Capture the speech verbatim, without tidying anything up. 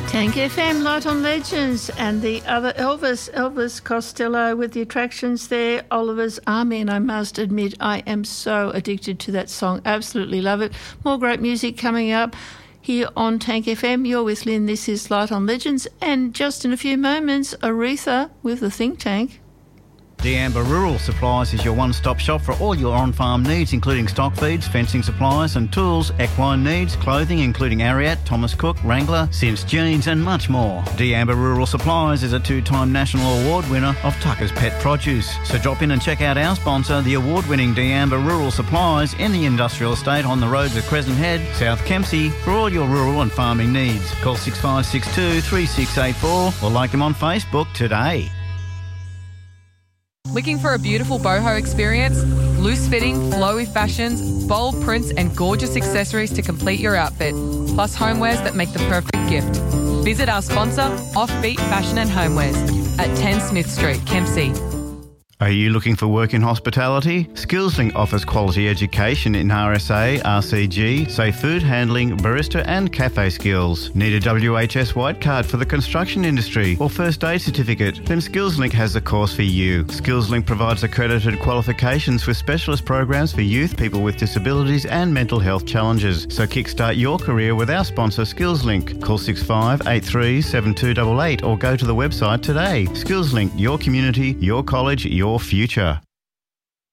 Tank F M, Light on Legends, and the other Elvis, Elvis Costello with the attractions there, Oliver's Army, and I must admit I am so addicted to that song. Absolutely love it. More great music coming up here on Tank F M. You're with Lynn, this is Light on Legends, and just in a few moments, Aretha with the Think Tank. D'Amber Rural Supplies is your one-stop shop for all your on-farm needs, including stock feeds, fencing supplies and tools, equine needs, clothing including Ariat, Thomas Cook, Wrangler, Sims Jeans and much more. D'Amber Rural Supplies is a two-time national award winner of Tucker's Pet Produce. So drop in and check out our sponsor, the award-winning D'Amber Rural Supplies in the industrial estate on the roads of Crescent Head, South Kempsey, for all your rural and farming needs. Call six five six two, three six eight four or like them on Facebook today. Looking for a beautiful boho experience? Loose-fitting, flowy fashions, bold prints and gorgeous accessories to complete your outfit, plus homewares that make the perfect gift. Visit our sponsor, Offbeat Fashion and Homewares, at ten Smith Street, Kempsey. Are you looking for work in hospitality? SkillsLink offers quality education in R S A, R C G, safe food handling, barista and cafe skills. Need a W H S white card for the construction industry or first aid certificate? Then SkillsLink has the course for you. SkillsLink provides accredited qualifications with specialist programs for youth, people with disabilities and mental health challenges. So kickstart your career with our sponsor SkillsLink. Call six five eight three seven two eight eight or go to the website today. SkillsLink, your community, your college, your future.